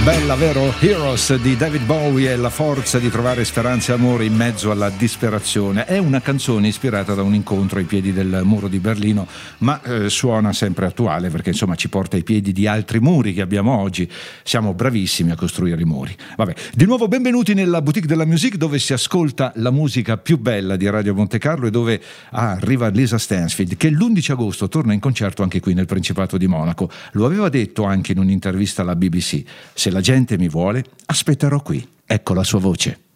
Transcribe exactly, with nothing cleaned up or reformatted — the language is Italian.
Bella, vero? Heroes di David Bowie e la forza di trovare speranza e amore in mezzo alla disperazione. È una canzone ispirata da un incontro ai piedi del muro di Berlino, ma eh, suona sempre attuale perché insomma ci porta ai piedi di altri muri che abbiamo oggi. Siamo bravissimi a costruire i muri. Vabbè, di nuovo benvenuti nella Boutique della Musique, dove si ascolta la musica più bella di Radio Monte Carlo e dove ah, arriva Lisa Stansfield, che l'undici agosto torna in concerto anche qui nel Principato di Monaco. Lo aveva detto anche in un'intervista alla B B C: se la gente mi vuole, aspetterò qui. Ecco la sua voce.